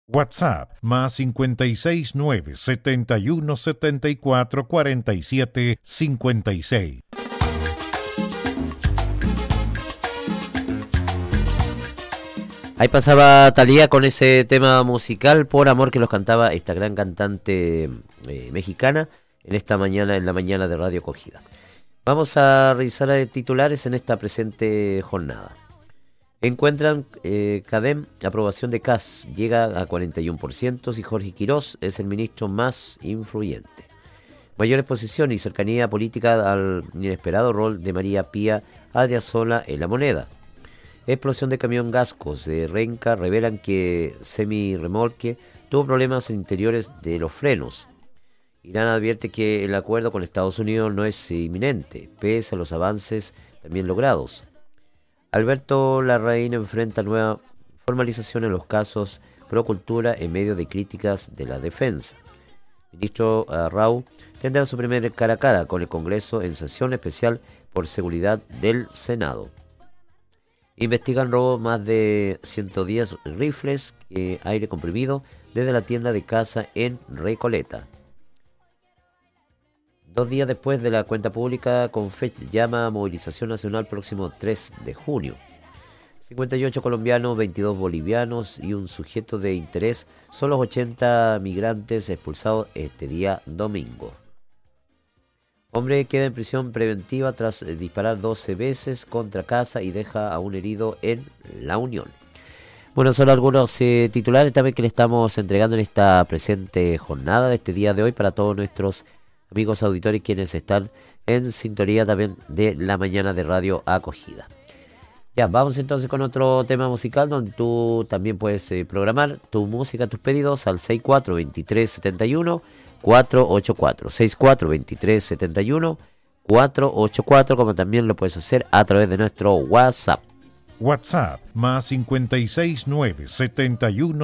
WhatsApp más 569 71 74 47 56. Ahí pasaba Thalía con ese tema musical Por Amor, que los cantaba esta gran cantante mexicana en esta mañana, en la mañana de Radio Acogida. Vamos a revisar titulares en esta presente jornada. Encuentran CADEM, aprobación de CAS llega a 41% y Jorge Quirós es el ministro más influyente. Mayor exposición y cercanía política al inesperado rol de María Pía Adriasola en La Moneda. Explosión de camión Gascos de Renca revelan que semi-remolque tuvo problemas interiores de los frenos. Irán advierte que el acuerdo con Estados Unidos no es inminente, pese a los avances también logrados. Alberto Larraín enfrenta nueva formalización en los casos Procultura en medio de críticas de la defensa. Ministro Rau tendrá su primer cara a cara con el Congreso en sesión especial por seguridad del Senado. Investigan robo más de 110 rifles aire comprimido desde la tienda de caza en Recoleta. 2 días después de la cuenta pública, Confech llama a movilización nacional próximo 3 de junio. 58 colombianos, 22 bolivianos y un sujeto de interés son los 80 migrantes expulsados este día domingo. Hombre queda en prisión preventiva tras disparar 12 veces contra casa y deja a un herido en La Unión. Bueno, son algunos titulares también que le estamos entregando en esta presente jornada de este día de hoy para todos nuestros amigos auditores quienes están en sintonía también de la mañana de Radio Acogida. Ya, vamos entonces con otro tema musical donde tú también puedes programar tu música, tus pedidos al 642371 484 642371 484, como también lo puedes hacer a través de nuestro WhatsApp. WhatsApp más 569 71